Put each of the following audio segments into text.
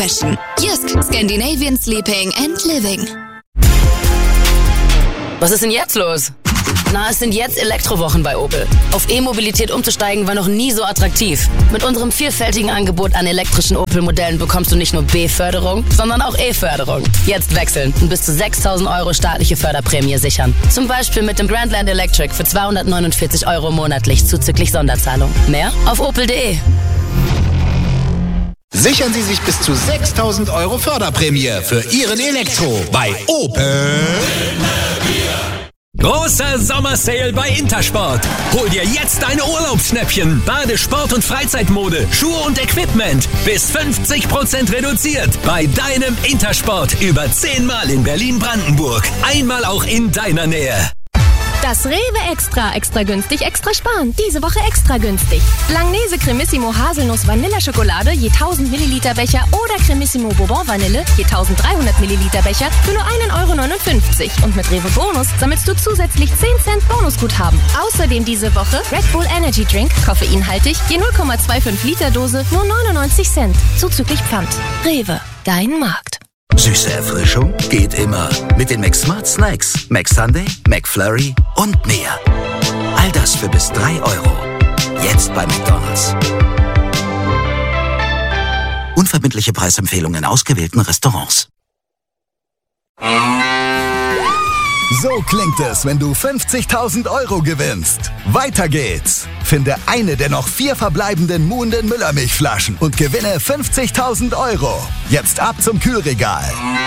Fashion. Jysk, Scandinavian Sleeping and Living. Was ist denn jetzt los? Na, es sind jetzt Elektrowochen bei Opel. Auf E-Mobilität umzusteigen war noch nie so attraktiv. Mit unserem vielfältigen Angebot an elektrischen Opel-Modellen bekommst du nicht nur B-Förderung, sondern auch E-Förderung. Jetzt wechseln und bis zu 6.000 € staatliche Förderprämie sichern. Zum Beispiel mit dem Grandland Electric für 249 € monatlich zuzüglich Sonderzahlung. Mehr auf opel.de. Sichern Sie sich bis zu 6.000 € Förderprämie für Ihren Elektro bei Opel. Großer Sommersale bei Intersport. Hol dir jetzt deine Urlaubsschnäppchen. Bade-, Sport- und Freizeitmode, Schuhe und Equipment. Bis 50% reduziert. Bei deinem Intersport. Über 10-mal in Berlin-Brandenburg. Einmal auch in deiner Nähe. Das Rewe Extra. Extra günstig, extra sparen. Diese Woche extra günstig. Langnese Cremissimo Haselnuss Vanilleschokolade je 1000 Milliliter Becher oder Cremissimo Bourbon Vanille je 1300 Milliliter Becher für nur 1,59 €. Und mit Rewe Bonus sammelst du zusätzlich 10 Cent Bonusguthaben. Außerdem diese Woche Red Bull Energy Drink, koffeinhaltig, je 0,25 Liter Dose, nur 99 Cent. Zuzüglich Pfand. Rewe, dein Markt. Süße Erfrischung geht immer. Mit den McSmart Snacks, McSunday, McFlurry und mehr. All das für bis 3 €. Jetzt bei McDonald's. Unverbindliche Preisempfehlungen in ausgewählten Restaurants. So klingt es, wenn du 50.000 € gewinnst. Weiter geht's. Finde eine der noch 4 verbleibenden Muhnden Müllermilchflaschen und gewinne 50.000 €. Jetzt ab zum Kühlregal.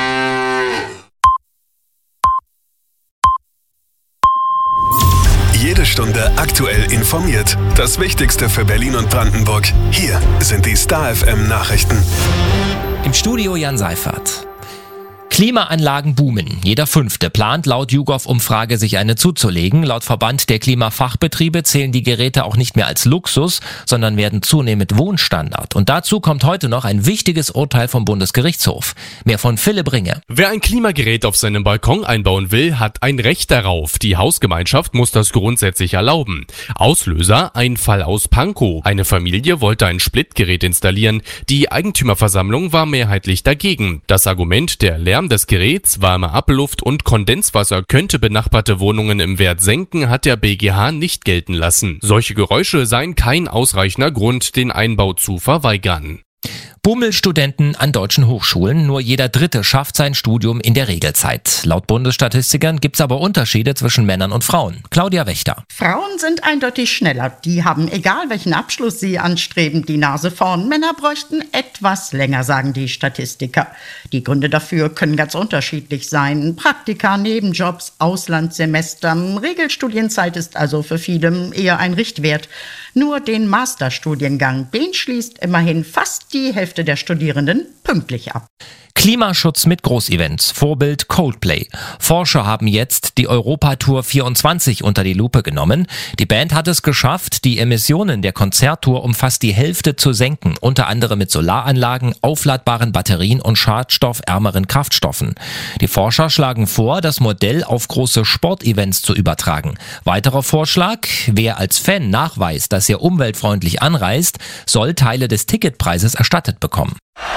Jede Stunde aktuell informiert. Das Wichtigste für Berlin und Brandenburg. Hier sind die Star FM Nachrichten. Im Studio Jan Seifert. Klimaanlagen boomen. Jeder 5. plant laut YouGov-Umfrage sich eine zuzulegen. Laut Verband der Klimafachbetriebe zählen die Geräte auch nicht mehr als Luxus, sondern werden zunehmend Wohnstandard. Und dazu kommt heute noch ein wichtiges Urteil vom Bundesgerichtshof. Mehr von Philipp Ringe. Wer ein Klimagerät auf seinem Balkon einbauen will, hat ein Recht darauf. Die Hausgemeinschaft muss das grundsätzlich erlauben. Auslöser: ein Fall aus Pankow. Eine Familie wollte ein Splitgerät installieren. Die Eigentümerversammlung war mehrheitlich dagegen. Das Argument, der Lärm des Geräts, warme Abluft und Kondenswasser könnte benachbarte Wohnungen im Wert senken, hat der BGH nicht gelten lassen. Solche Geräusche seien kein ausreichender Grund, den Einbau zu verweigern. Bummelstudenten an deutschen Hochschulen. Nur jeder 3. schafft sein Studium in der Regelzeit. Laut Bundesstatistikern gibt's aber Unterschiede zwischen Männern und Frauen. Claudia Wächter. Frauen sind eindeutig schneller. Die haben, egal welchen Abschluss sie anstreben, die Nase vorn. Männer bräuchten etwas länger, sagen die Statistiker. Die Gründe dafür können ganz unterschiedlich sein. Praktika, Nebenjobs, Auslandssemester. Regelstudienzeit ist also für viele eher ein Richtwert. Nur den Masterstudiengang, den schließt immerhin fast die Hälfte der Studierenden pünktlich ab. Klimaschutz mit Großevents. Vorbild Coldplay. Forscher haben jetzt die Europa-Tour 24 unter die Lupe genommen. Die Band hat es geschafft, die Emissionen der Konzerttour um fast die Hälfte zu senken. Unter anderem mit Solaranlagen, aufladbaren Batterien und schadstoffärmeren Kraftstoffen. Die Forscher schlagen vor, das Modell auf große Sportevents zu übertragen. Weiterer Vorschlag: Wer als Fan nachweist, dass er umweltfreundlich anreist, soll Teile des Ticketpreises erstattet bekommen.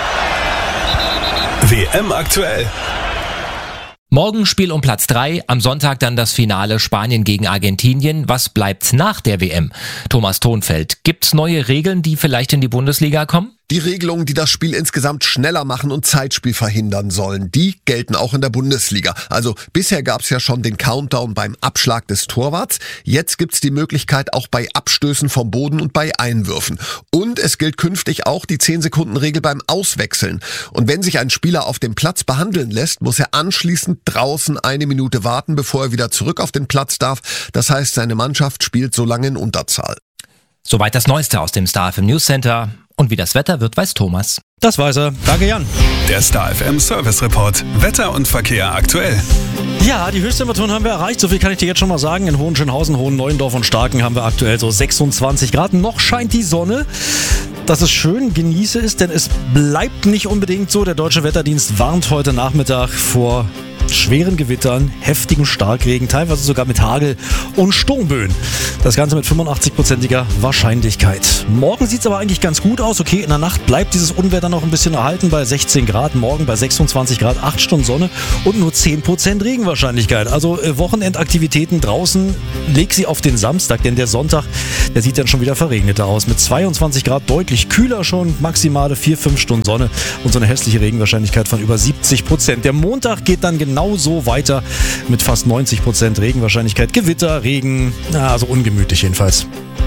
WM aktuell. Morgen Spiel um Platz 3, am Sonntag dann das Finale Spanien gegen Argentinien. Was bleibt nach der WM? Thomas Thonfeld, gibt's neue Regeln, die vielleicht in die Bundesliga kommen? Die Regelungen, die das Spiel insgesamt schneller machen und Zeitspiel verhindern sollen, die gelten auch in der Bundesliga. Also bisher gab's ja schon den Countdown beim Abschlag des Torwarts. Jetzt gibt's die Möglichkeit auch bei Abstößen vom Boden und bei Einwürfen. Und es gilt künftig auch die 10-Sekunden-Regel beim Auswechseln. Und wenn sich ein Spieler auf dem Platz behandeln lässt, muss er anschließend draußen 1 Minute warten, bevor er wieder zurück auf den Platz darf. Das heißt, seine Mannschaft spielt so lange in Unterzahl. Soweit das Neueste aus dem Star FM News Center. Und wie das Wetter wird, weiß Thomas. Das weiß er. Danke, Jan. Der Star FM Service Report. Wetter und Verkehr aktuell. Ja, die Höchsttemperaturen haben wir erreicht. So viel kann ich dir jetzt schon mal sagen. In Hohenschönhausen, Hohenneuendorf und Starken haben wir aktuell so 26 Grad. Noch scheint die Sonne. Das ist schön, genieße es, denn es bleibt nicht unbedingt so. Der Deutsche Wetterdienst warnt heute Nachmittag vor mit schweren Gewittern, heftigen Starkregen, teilweise sogar mit Hagel und Sturmböen. Das Ganze mit 85%iger Wahrscheinlichkeit. Morgen sieht es aber eigentlich ganz gut aus. Okay, in der Nacht bleibt dieses Unwetter noch ein bisschen erhalten bei 16 Grad. Morgen bei 26 Grad, 8 Stunden Sonne und nur 10% Regenwahrscheinlichkeit. Also Wochenendaktivitäten draußen, leg sie auf den Samstag, denn der Sonntag, der sieht dann schon wieder verregneter aus. Mit 22 Grad deutlich kühler schon, maximale 4-5 Stunden Sonne und so eine hässliche Regenwahrscheinlichkeit von über 70%. Der Montag geht dann genauso weiter mit fast 90% Regenwahrscheinlichkeit. Gewitter, Regen, also ungemütlich jedenfalls.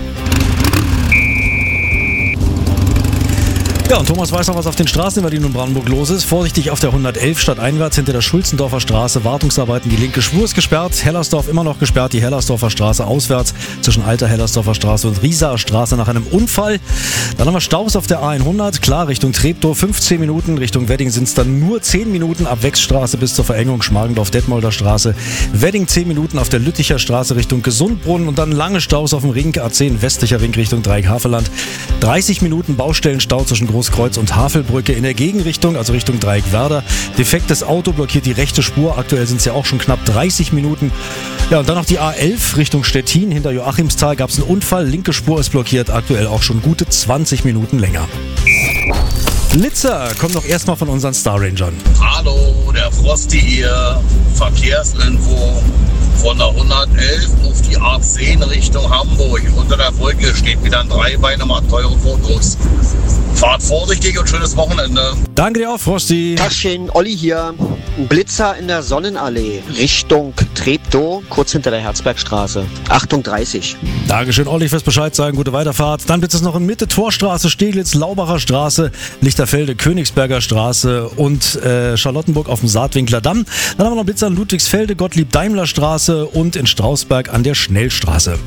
Ja, und Thomas weiß noch, was auf den Straßen in Berlin und Brandenburg los ist. Vorsichtig auf der 111 stadteinwärts hinter der Schulzendorfer Straße. Wartungsarbeiten, die linke Spur ist gesperrt. Hellersdorf immer noch gesperrt, die Hellersdorfer Straße auswärts zwischen Alter Hellersdorfer Straße und Riesaer Straße nach einem Unfall. Dann haben wir Staus auf der A100, klar, Richtung Treptow 15 Minuten. Richtung Wedding sind es dann nur 10 Minuten ab Wechsstraße bis zur Verengung Schmargendorf-Detmolder Straße. Wedding 10 Minuten auf der Lütticher Straße Richtung Gesundbrunnen und dann lange Staus auf dem Ring A10 westlicher Ring Richtung Dreieck-Havelland. 30 Minuten Baustellenstau zwischen Großkreuz und Havelbrücke in der Gegenrichtung, also Richtung Dreieck-Werder. Defektes Auto blockiert die rechte Spur. Aktuell sind es ja auch schon knapp 30 Minuten. Ja, und dann noch die A11 Richtung Stettin. Hinter Joachimsthal gab es einen Unfall. Linke Spur ist blockiert. Aktuell auch schon gute 20 Minuten länger. Blitzer kommt doch erstmal von unseren Star Rangern. Hallo, der Frosty hier. Verkehrsinfo von der 111 auf die A10 Richtung Hamburg. Unter der Brücke steht wieder ein Dreibein und macht teure Fotos. Fahrt vorsichtig und schönes Wochenende. Danke dir auch, Frosty. Tachchen, Olli hier. Ein Blitzer in der Sonnenallee Richtung Treptow, kurz hinter der Herzbergstraße. Achtung 30. Dankeschön, Olli, fürs Bescheid sagen. Gute Weiterfahrt. Dann wird es noch in Mitte Torstraße, Steglitz, Laubacher Straße, Lichterfelde, Königsberger Straße und Charlottenburg auf dem Saatwinkler Damm. Dann haben wir noch Blitzer in Ludwigsfelde, Gottlieb-Daimler Straße und in Strausberg an der Schnellstraße.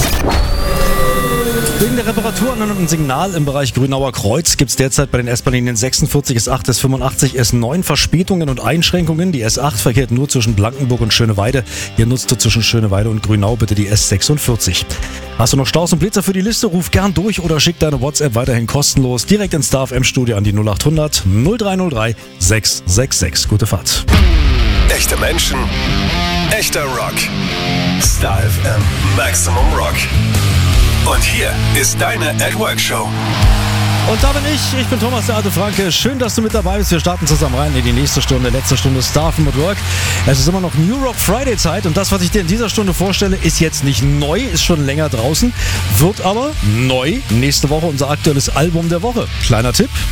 Wegen der Reparatur an einem Signal im Bereich Grünauer Kreuz gibt es derzeit bei den S-Bahnlinien 46, S8, S85, S9 Verspätungen und Einschränkungen. Die S8 verkehrt nur zwischen Blankenburg und Schöneweide. Hier nutzt du zwischen Schöneweide und Grünau bitte die S46. Hast du noch Staus und Blitzer für die Liste? Ruf gern durch oder schick deine WhatsApp weiterhin kostenlos direkt ins Star FM Studio an die 0800 0303 666. Gute Fahrt. Echte Menschen, echter Rock. Star FM Maximum Rock. Und hier ist deine At-Work-Show. Und da bin ich bin Thomas, der alte Franke. Schön, dass du mit dabei bist. Wir starten zusammen rein in die nächste Stunde, letzte Stunde Star FM at Work. Es ist immer noch New Rock Friday Zeit und das, was ich dir in dieser Stunde vorstelle, ist jetzt nicht neu, ist schon länger draußen, wird aber neu nächste Woche unser aktuelles Album der Woche. Kleiner Tipp.